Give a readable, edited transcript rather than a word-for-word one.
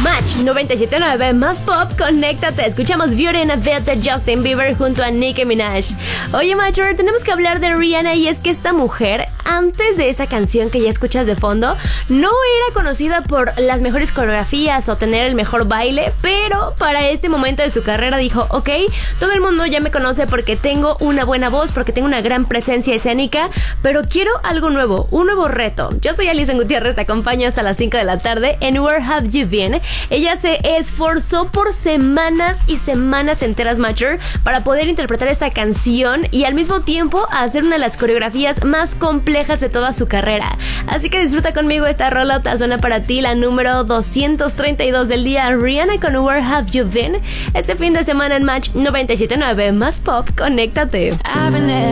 Match 97.9 más pop, conéctate. Escuchamos Beauty and a Bit de Justin Bieber junto a Nicki Minaj. Oye, Matcher, tenemos que hablar de Rihanna, y es que esta mujer, antes de esa canción que ya escuchas de fondo, no era conocida por las mejores coreografías o tener el mejor baile, pero para este momento de su carrera dijo, ok, todo el mundo ya me conoce porque tengo una buena voz, porque tengo una gran presencia escénica, pero quiero algo nuevo, un nuevo reto. Yo soy Alison Gutiérrez, te acompaño hasta las 5 de la tarde en Where Have You Been. Ella se esforzó por semanas y semanas enteras, Matcher, para poder interpretar esta canción y al mismo tiempo hacer una de las coreografías más complejas de toda su carrera. Así que disfruta conmigo esta rolota. Suena para ti la número 232 del día, Rihanna con Where Have You Been, este fin de semana en Match 97.9 más pop, conéctate.